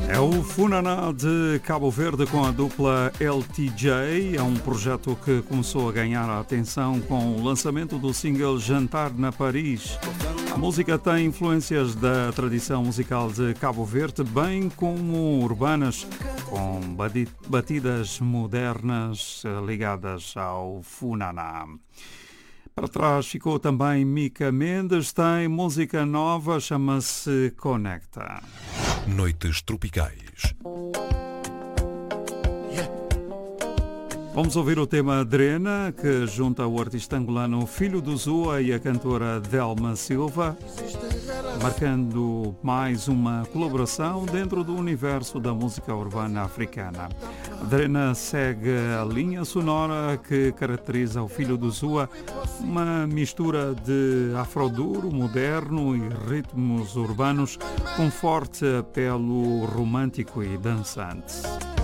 É o Funaná de Cabo Verde com a dupla LTJ. É um projeto que começou a ganhar a atenção com o lançamento do single Jantar na Paris. A música tem influências da tradição musical de Cabo Verde, bem como urbanas, com batidas modernas ligadas ao Funaná. Para trás ficou também Mica Mendes, tem música nova, chama-se Conecta. Noites Tropicais. Vamos ouvir o tema Drena, que junta o artista angolano Filho do Zua e a cantora Delma Silva, marcando mais uma colaboração dentro do universo da música urbana africana. Drena segue a linha sonora que caracteriza o Filho do Zua, uma mistura de afroduro moderno e ritmos urbanos com forte apelo romântico e dançante.